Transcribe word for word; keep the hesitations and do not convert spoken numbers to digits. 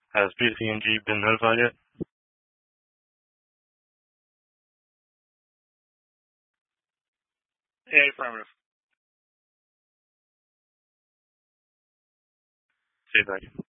Has P C N G been notified yet? Yeah, affirmative. Say thank you.